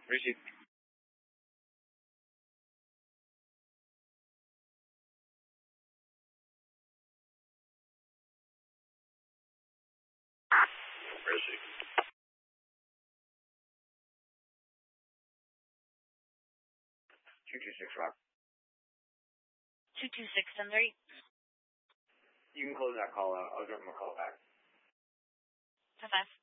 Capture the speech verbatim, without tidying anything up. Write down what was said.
Receive. Receive. two two six Rock. two two six, ten three. You can close that call out. I'll give him a call back. five five.